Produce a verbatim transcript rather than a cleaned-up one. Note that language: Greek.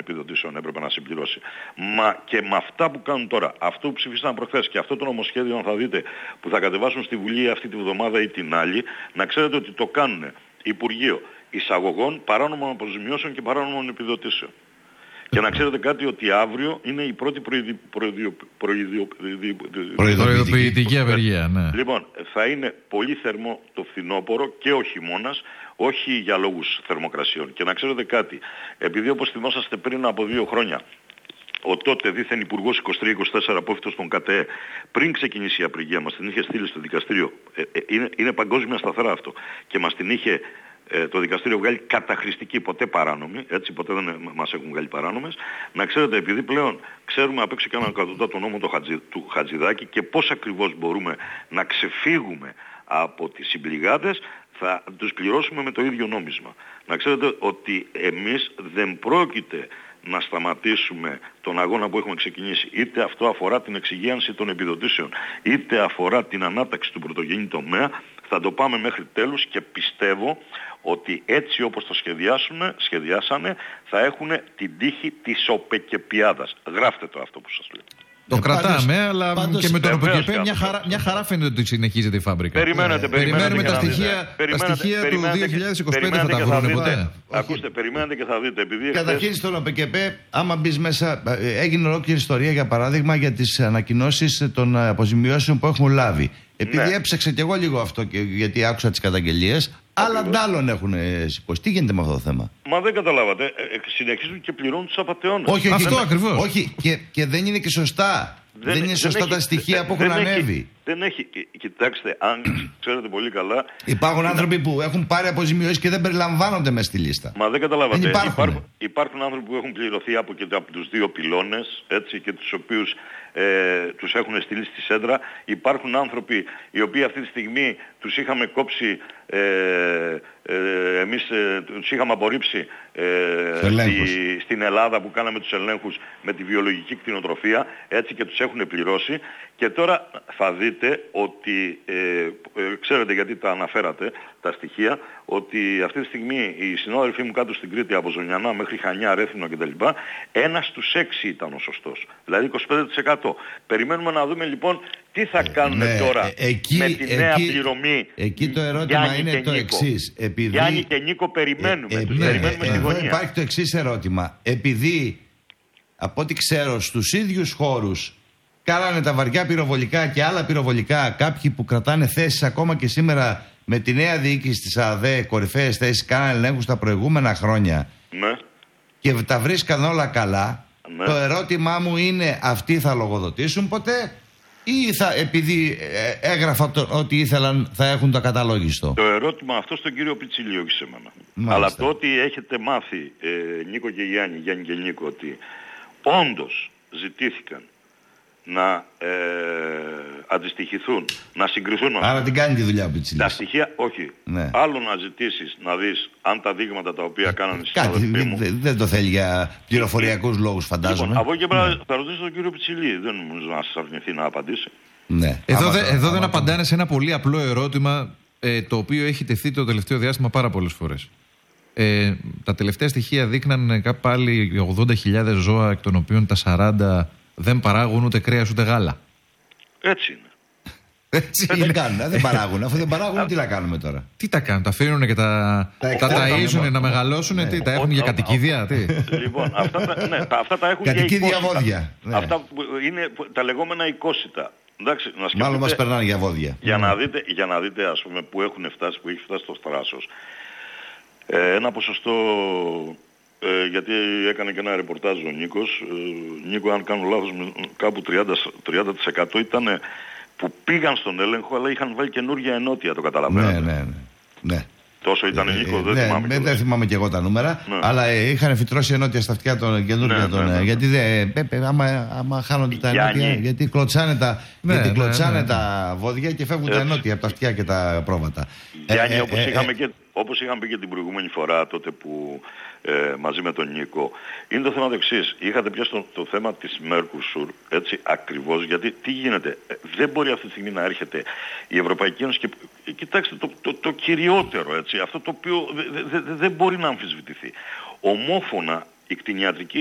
επιδοτήσεων έπρεπε να συμπληρώσει. Μα και με αυτά που κάνουν τώρα, αυτό που ψηφίσαν προχθές και αυτό το νομοσχέδιο, αν θα δείτε, που θα κατεβάσουν στη Βουλή αυτή τη βδομάδα ή την άλλη, να ξέρετε ότι το κάνουν Υπουργείο Εισαγωγών, Παράνομων Αποζημιώσεων και Παράνομων Επιδοτήσεων. Και να ξέρετε κάτι, ότι αύριο είναι η πρώτη προειδοποιητική απεργία. Ναι. Λοιπόν, θα είναι πολύ θερμό το φθινόπωρο και ο χειμώνας, όχι για λόγους θερμοκρασιών. Και να ξέρετε κάτι, επειδή όπως θυμόσαστε πριν από δύο χρόνια, ο τότε δίθεν Υπουργός είκοσι τρία είκοσι τέσσερα απόφυτος των ΚΑΤΕ, πριν ξεκινήσει η απεργία, μας την είχε στείλει στο δικαστήριο. Ε, ε, είναι, είναι παγκόσμια σταθερά αυτό. Και μας την είχε ε, το δικαστήριο βγάλει καταχρηστική, ποτέ παράνομη, έτσι ποτέ δεν μας έχουν βγάλει παράνομες. Να ξέρετε, επειδή πλέον ξέρουμε απ' έξω και έναν κατωτά το νόμο του, Χατζη, του Χατζηδάκη και πώς ακριβώς μπορούμε να ξεφύγουμε από τις συμπληγάδες, θα τους πληρώσουμε με το ίδιο νόμισμα. Να ξέρετε ότι εμείς δεν πρόκειται να σταματήσουμε τον αγώνα που έχουμε ξεκινήσει. Είτε αυτό αφορά την εξυγίανση των επιδοτήσεων, είτε αφορά την ανάταξη του πρωτογενή τομέα, θα το πάμε μέχρι τέλους και πιστεύω ότι έτσι όπως το σχεδιάσουμε, σχεδιάσανε, θα έχουν την τύχη της οπεκεπιάδας. Γράφτε το αυτό που σας λέω. Το ε, κρατάμε, πάντως, αλλά πάντως, και με τον ΟΠΕΚΕΠΕ μια, χαρά, μια χαρά φαίνεται ότι συνεχίζεται η φάμπρικα. Περιμένετε, ε, περιμένουμε περιμένετε τα στοιχεία, τα στοιχεία του δύο χιλιάδες είκοσι πέντε, θα τα βρουν ποτέ. Ακούστε, περιμένετε και θα δείτε. Επειδή καταρχήν εχθές... στον ΟΠΕΚΕΠΕ, άμα μπει μέσα, έγινε ολόκληρη ιστορία, για παράδειγμα, για τις ανακοινώσεις των αποζημιώσεων που έχουν λάβει. Επειδή ναι. έψαξα κι εγώ λίγο αυτό, και, γιατί άκουσα τις καταγγελίες, άλλα ντάλλον έχουν σηκώσει. Τι γίνεται με αυτό το θέμα? Μα δεν καταλάβατε. Ε, συνεχίζουν και πληρώνουν τους απατεώνες. Όχι, όχι, αυτό ακριβώς. Όχι, και, και δεν είναι και σωστά. Δεν, δεν είναι σωστά δεν τα έχει, στοιχεία δεν, που έχουν δεν ανέβει. Έχει, δεν έχει. Κοιτάξτε, αν ξέρετε πολύ καλά. Υπάρχουν άνθρωποι που έχουν πάρει αποζημιώσεις και δεν περιλαμβάνονται μέσα στη λίστα. Μα δεν καταλάβατε. Δεν υπάρχουν. Υπάρχουν, υπάρχουν άνθρωποι που έχουν πληρωθεί από, και από τους δύο πυλώνες, έτσι, και τους οποίους ε, τους έχουν στείλει στη Σέντρα. Υπάρχουν άνθρωποι οι οποίοι αυτή τη στιγμή τους είχαμε κόψει, ε, ε, εμείς ε, τους είχαμε απορρίψει ε, στη, στην Ελλάδα που κάναμε τους ελέγχους με τη βιολογική κτηνοτροφία, έτσι, και τους έχουν πληρώσει. Και τώρα θα δείτε ότι, ε, ε, ξέρετε γιατί τα αναφέρατε τα στοιχεία, ότι αυτή τη στιγμή οι συνάδελφοί μου κάτω στην Κρήτη από Ζωνιανά μέχρι Χανιά, Ρέθινο κτλ. Ένας στους έξι ήταν ο σωστός, δηλαδή είκοσι πέντε τοις εκατό. Περιμένουμε να δούμε λοιπόν τι θα κάνουν ναι, τώρα ε, εκεί, με τη νέα εκεί, πληρωμή. Εκεί το ερώτημα Γιάννη είναι το εξής. Επειδή... Γιάννη και Νίκο, περιμένουμε. Ε, ε, τους ναι, περιμένουμε ε, στη εδώ γωνία. Υπάρχει το εξής ερώτημα. Επειδή, από ό,τι ξέρω, στους ίδιους χώρους κάνανε τα βαριά πυροβολικά και άλλα πυροβολικά κάποιοι που κρατάνε θέσεις ακόμα και σήμερα με τη νέα διοίκηση της ΑΔΕ, κορυφαίες θέσεις, κάνανε ελέγχους τα προηγούμενα χρόνια, ναι, και τα βρίσκαν όλα καλά, ναι. Το ερώτημά μου είναι, αυτοί θα λογοδοτήσουν ποτέ ή θα, επειδή ε, έγραφα το, ότι ήθελαν, θα έχουν το ακαταλόγιστο? Το ερώτημα αυτό στον κύριο Πιτσιλή, όχι σε μένα. Μάλιστα. Αλλά το ότι έχετε μάθει, ε, Νίκο και Γιάννη, Γιάννη και Νίκο, ότι όντως ζητήθηκαν να ε, αντιστοιχηθούν, να συγκριθούν. Άρα την κάνει τη δουλειά που τα στοιχεία, όχι. Ναι. Άλλο να ζητήσεις να δεις αν τα δείγματα τα οποία κάνανε οι συνάδελφοί μου. Δεν, δεν το θέλει για πληροφοριακούς λόγους, φαντάζομαι. Λοιπόν, από εκεί πέρα ναι. θα ρωτήσω τον κύριο Πιτσιλή. Δεν νομίζω να σας αρνηθεί να απαντήσει. Ναι. Εδώ, δε, εδώ δεν απαντάνε σε ένα πολύ απλό ερώτημα, ε, το οποίο έχει τεθεί το τελευταίο διάστημα πάρα πολλές φορές. Ε, τα τελευταία στοιχεία δείχναν κάπου πάλι ογδόντα χιλιάδες ζώα, εκ των οποίων τα σαράντα δεν παράγουν ούτε κρέας ούτε γάλα. Έτσι είναι. Έτσι είναι. Δεν κάνουν, δεν παράγουν. Αφού δεν παράγουν, τι να κάνουμε τώρα? Τι τα κάνουν, τα αφήνουν και τα, τα, τα ταΐζουν να μεγαλώσουν, ναι. Τι, τα έχουν για κατοικίδια, τι? Λοιπόν, αυτά τα, ναι, τα, αυτά τα έχουν κατοικίδια για βόδια. Ναι. Αυτά που είναι τα λεγόμενα οικόσιτα. Εντάξει, να σκεφτείτε, μάλλον μας περνάνε για βόδια. Για, mm. να δείτε, για να δείτε, ας πούμε, που έχουν φτάσει, που έχει φτάσει το θράσος. Ε, ένα ποσοστό... Ε, γιατί έκανε και ένα ρεπορτάζ ο Νίκος. Ε, Νίκο, αν κάνω λάθος, κάπου τριάντα τοις εκατό ήταν που πήγαν στον έλεγχο, αλλά είχαν βάλει καινούργια ενότια, το καταλαβαίνετε. Ναι, ναι, ναι. ναι. Τόσο ήταν ε, Νίκο, δεν ναι, θυμάμαι. Ναι, δεν θυμάμαι και εγώ τα νούμερα, ναι. Αλλά ε, είχαν φυτρώσει ενότια στα αυτιά των καινούργια. Ναι, των, ναι, ναι, ναι. Γιατί δε, ε, άμα, άμα χάνονται τα ενότια, γιατί κλωτσάνε τα, ναι, γιατί κλωτσάνε ναι, ναι, τα βόδια και φεύγουν έτσι τα ενότια από τα αυτιά και τα πρόβατα. Γιάννη, ε, όπως, ε, είχαμε ε, και, όπως είχαμε πει και την προηγούμενη φορά, τότε που ε, μαζί με τον Νίκο, είναι το θέμα το εξής. Είχατε πιάσει το, το θέμα της Mercosur, έτσι, ακριβώς, γιατί τι γίνεται? Ε, δεν μπορεί αυτή τη στιγμή να έρχεται η Ευρωπαϊκή Ένωση και ε, κοιτάξτε το, το, το κυριότερο, έτσι, αυτό το οποίο δεν δε, δε, δε μπορεί να αμφισβητηθεί. Ομόφωνα η κτηνιατρική